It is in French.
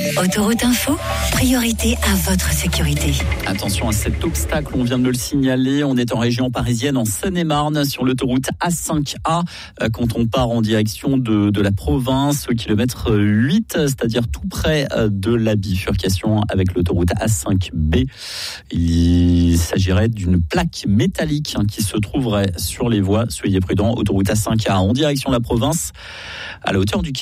Autoroute Info, priorité à votre sécurité. Attention à cet obstacle, on vient de le signaler. On est en région parisienne, en Seine-et-Marne, sur l'autoroute A5A. Quand on part en direction de la province, au kilomètre 8, c'est-à-dire tout près de la bifurcation avec l'autoroute A5B. Il s'agirait d'une plaque métallique qui se trouverait sur les voies. Soyez prudents, autoroute A5A en direction de la province, à la hauteur du quai.